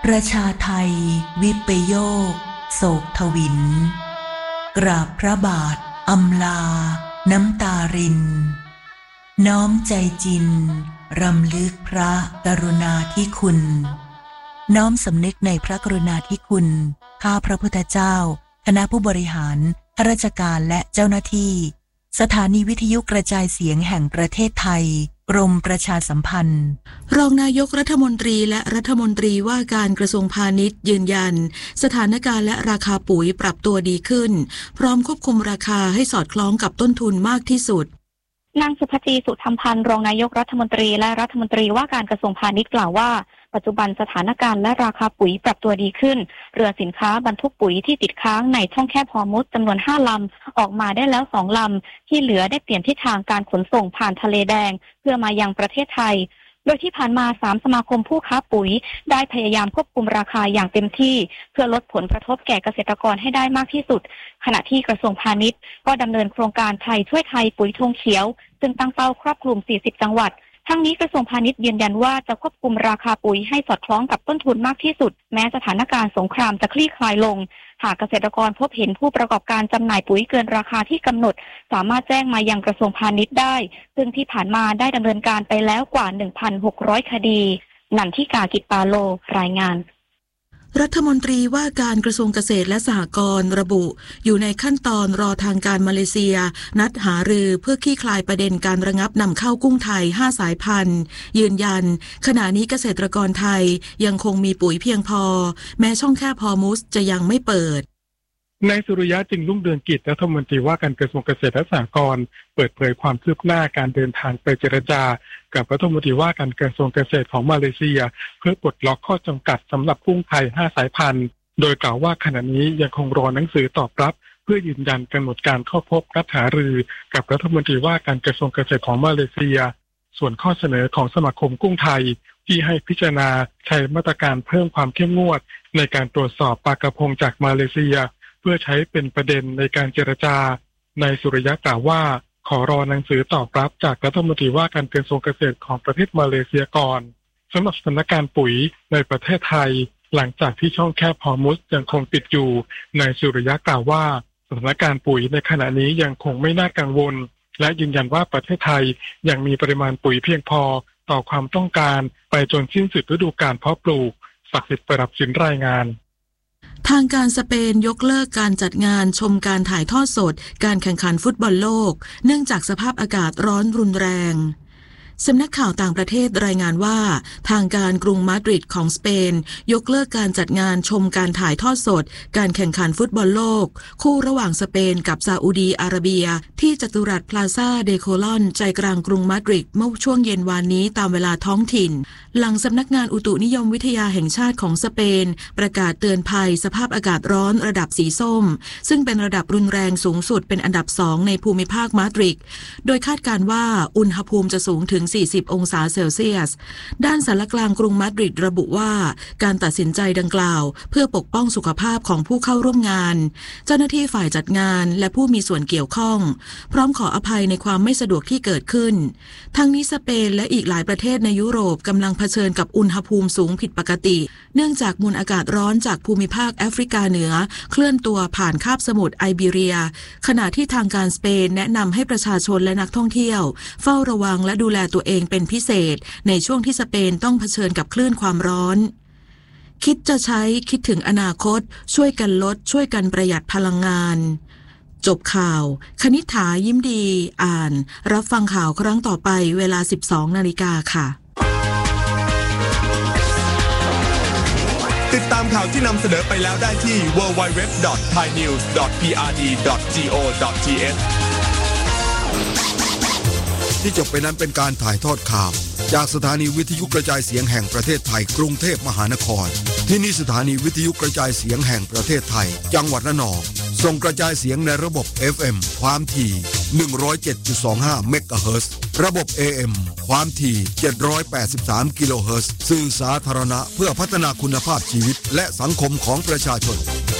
ประชาไทยวิปโยคโศกทวินกราบพระบาทอำลาน้ำตารินน้อมใจจินรำลึกพระกรุณาธิคุณน้อมสำนึกในพระกรุณาธิคุณข้าพระพุทธเจ้าคณะผู้บริหารข้าราชการและเจ้าหน้าที่สถานีวิทยุกระจายเสียงแห่งประเทศไทยกรมประชาสัมพันธ์รองนายกรัฐมนตรีและรัฐมนตรีว่าการกระทรวงพาณิชย์ยืนยันสถานการณ์และราคาปุ๋ยปรับตัวดีขึ้นพร้อมควบคุมราคาให้สอดคล้องกับต้นทุนมากที่สุดนางสุภจีสุธรรมพันธ์รองนายกรัฐมนตรีและรัฐมนตรีว่าการกระทรวงพาณิชย์กล่าวว่าปัจจุบันสถานการณ์และราคาปุ๋ยปรับตัวดีขึ้นเรือสินค้าบรรทุกปุ๋ยที่ติดค้างในช่องแคบฮอร์มุซจำนวน5ลำออกมาได้แล้ว2ลำที่เหลือได้เปลี่ยนทิศทางการขนส่งผ่านทะเลแดงเพื่อมายังประเทศไทยโดยที่ผ่านมา3สมาคมผู้ค้าปุ๋ยได้พยายามควบคุมราคาอย่างเต็มที่เพื่อลดผลกระทบแก่เกษตรกรให้ได้มากที่สุดขณะที่กระทรวงพาณิชย์ก็ดำเนินโครงการไทยช่วยไทยปุ๋ยธงเขียวซึ่งตั้งเป้าครอบคลุม40จังหวัดทั้งนี้กระทรวงพาณิชย์ยืนยันว่าจะควบคุมราคาปุ๋ยให้สอดคล้องกับต้นทุนมากที่สุดแม้สถานการณ์สงครามจะคลี่คลายลงหากเกษตรกรพบเห็นผู้ประกอบการจำหน่ายปุ๋ยเกินราคาที่กำหนดสามารถแจ้งมายังกระทรวงพาณิชย์ได้ซึ่งที่ผ่านมาได้ดำเนินการไปแล้วกว่า 1,600 คดีนันทิกา กิจปาโลรายงานรัฐมนตรีว่าการกระทรวงเกษตรและสหกรณ์ระบุอยู่ในขั้นตอนรอทางการมาเลเซียนัดหารือเพื่อคลี่คลายประเด็นการระงับนำเข้ากุ้งไทย5สายพันธุ์ยืนยันขณะนี้เกษตรกรไทยยังคงมีปุ๋ยเพียงพอแม้ช่องแคบฮอร์มุซจะยังไม่เปิดนายสุริยะจึงรุ่งเรืองกิจรัฐมนตรีว่าการกระทรวงเกษตรและสหกรณ์เปิดเผยความคืบหน้าการเดินทางไปเจรจากับรัฐมนตรีว่าการกระทรวงเกษตรของมาเลเซียเพื่อปลดล็อกข้อจำกัดสำหรับกุ้งไทย5สายพันธุ์โดยกล่าวว่าขณะนี้ยังคงรอหนังสือตอบรับเพื่อยืนยันกำหนดการเข้าพบนัดหารือกับรัฐมนตรีว่าการกระทรวงเกษตรของมาเลเซียส่วนข้อเสนอของสมาคมกุ้งไทยที่ให้พิจารณาใช้มาตรการเพิ่มความเข้มงวดในการตรวจสอบปลากระพงจากมาเลเซียเพื่อใช้เป็นประเด็นในการเจรจานายสุริยะกล่าวว่าขอรอหนังสือตอบรับจากรัฐมนตรีว่าการกระทรวงเกษตรของประเทศมาเลเซียก่อนสำหรับสถานการณ์ปุ๋ยในประเทศไทยหลังจากที่ช่องแคบฮอร์มุซยังคงปิดอยู่นายสุริยะกล่าวว่าสถานการณ์ปุ๋ยในขณะนี้ยังคงไม่น่ากังวลและยืนยันว่าประเทศไทยยังมีปริมาณปุ๋ยเพียงพอต่อความต้องการไปจนสิ้นสุดฤดูกาลเพาะปลูกศักดิ์สิทธิ์ประดับสินรายงานทางการสเปนยกเลิกการจัดงานชมการถ่ายทอดสดการแข่งขันฟุตบอลโลกเนื่องจากสภาพอากาศร้อนรุนแรงสำนักข่าวต่างประเทศรายงานว่าทางการกรุงมาดริดของสเปนยกเลิกการจัดงานชมการถ่ายทอดสดการแข่งขันฟุตบอลโลกคู่ระหว่างสเปนกับซาอุดีอาระเบียที่จัตุรัสพลาซ่าเดโคลอนใจกลางกรุงมาดริดเมื่อช่วงเย็นวานนี้ตามเวลาท้องถิ่นหลังสำนักงานอุตุนิยมวิทยาแห่งชาติของสเปนประกาศเตือนภัยสภาพอากาศร้อนระดับสีส้มซึ่งเป็นระดับรุนแรงสูงสุดเป็นอันดับ2ในภูมิภาคมาดริดโดยคาดการณ์ว่าอุณหภูมิจะสูงถึง40องศาเซลเซียสด้านสารกลางกรุงมาดริดระบุว่าการตัดสินใจดังกล่าวเพื่อปกป้องสุขภาพของผู้เข้าร่วมงานเจ้าหน้าที่ฝ่ายจัดงานและผู้มีส่วนเกี่ยวข้องพร้อมขออภัยในความไม่สะดวกที่เกิดขึ้นทั้งนี้สเปนและอีกหลายประเทศในยุโรปกำลังเผชิญกับอุณหภูมิสูงผิดปกติเนื่องจากมวลอากาศร้อนจากภูมิภาคแอฟริกาเหนือเคลื่อนตัวผ่านคาบสมุทรไอเบีเรียขณะที่ทางการสเปนแนะนำให้ประชาชนและนักท่องเที่ยวเฝ้าระวังและดูแลตัวเองเป็นพิเศษในช่วงที่สเปนต้องเผชิญกับคลื่นความร้อนคิดจะใช้คิดถึงอนาคตช่วยกันลดช่วยกันประหยัดพลังงานจบข่าวคณิษฐายิ้มดีอ่านรับฟังข่าวครั้งต่อไปเวลา 12 นาฬิกาค่ะติดตามข่าวที่นำเสนอไปแล้วได้ที่ www.thainews.prd.go.th ที่จบไปนั้นเป็นการถ่ายทอดข่าวจากสถานีวิทยุกระจายเสียงแห่งประเทศไทยกรุงเทพมหานครที่นี่สถานีวิทยุกระจายเสียงแห่งประเทศไทยจังหวัดระนองส่งกระจายเสียงในระบบ FM ความถี่ 107.25 เมกะเฮิรตซ์ ระบบ AM ความถี่ 783 กิโลเฮิรตซ์ สื่อสาธารณะเพื่อพัฒนาคุณภาพชีวิตและสังคมของประชาชน